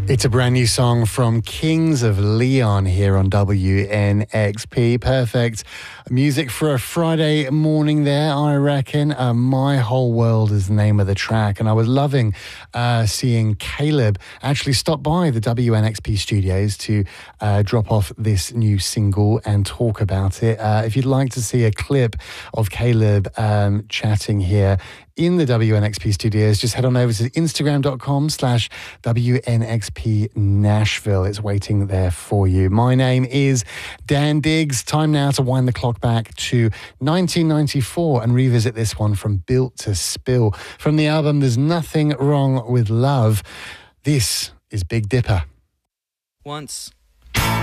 It's a brand new song from Kings of Leon here on WNXP. Perfect music for a Friday morning there, I reckon. My Whole World is the name of the track. And I was loving seeing Caleb actually stop by the WNXP studios to drop off this new single and talk about it. If you'd like to see a clip of Caleb chatting here in the WNXP studios, just head on over to Instagram.com/WNXP Nashville. It's waiting there for you. My name is Dan Diggs. Time now to wind the clock back to 1994 and revisit this one from Built to Spill. From the album There's Nothing Wrong with Love, this is Big Dipper. Once